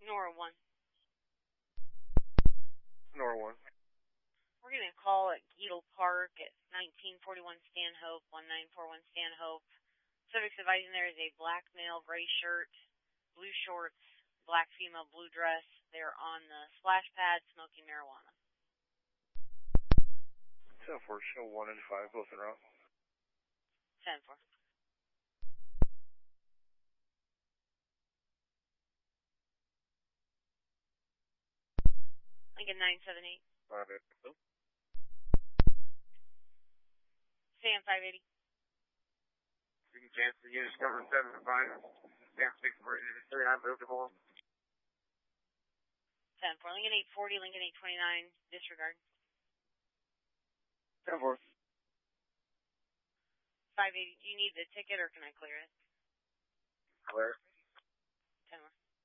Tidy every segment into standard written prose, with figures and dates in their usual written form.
Nora 1. Nora 1. We're getting a call at Geedle Park at 1941 Stanhope, 1941 Stanhope. Subjects advising there is a black male, gray shirt, blue shorts, black female, blue dress. They're on the splash pad smoking marijuana. 10-4, show 1 and 5, both en route. 10-4. Lincoln 978. Alright. Sam 580. Chance to use cover 7 to 5. Sam 6 for 3, I moved to 4. 10-4. Lincoln 840, Lincoln 829, disregard. 10-4. 580. Do you need the ticket or can I clear it? Clear. 10-4.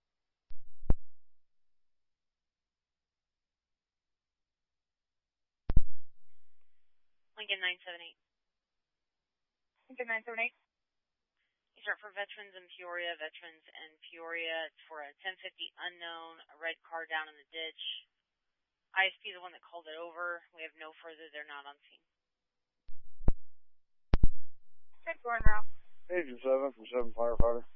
Lincoln 978. Lincoln 978. You start for Veterans in Peoria, It's for a 1050 unknown, a red car down in the ditch. ISP is the one that called it over. We have no further. They're not on scene. 10-4 en route. Agent 7 from 7 firefighter.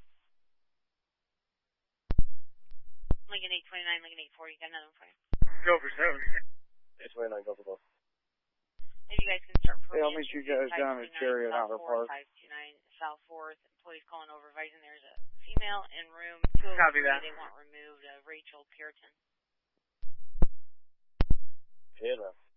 Lincoln 829, Lincoln 840. Got another one for you. Go for 7. 829, go for both. If you guys can start for Hey, I'll meet you guys down at Cherry at Outer Park. 529 South 4th. Employees calling over advising there's a female in room 203. Copy that. They want removed. Rachel Puritan. Yeah.